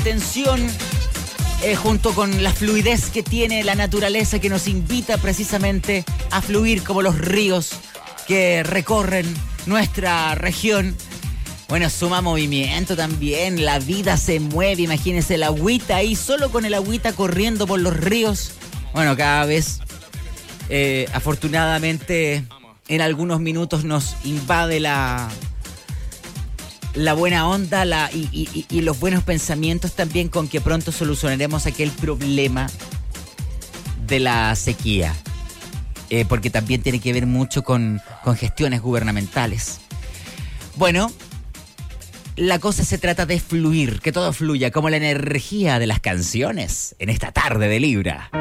tensión, junto con la fluidez que tiene la naturaleza que nos invita precisamente a fluir como los ríos que recorren nuestra región. Bueno, suma movimiento también, la vida se mueve, imagínense el agüita ahí, solo con el agüita corriendo por los ríos. Bueno, cada vez, afortunadamente, en algunos minutos nos invade la buena onda y los buenos pensamientos también, con que pronto solucionaremos aquel problema de la sequía. Porque también tiene que ver mucho con gestiones gubernamentales. Bueno, la cosa se trata de fluir, que todo fluya, como la energía de las canciones en esta tarde de Libra.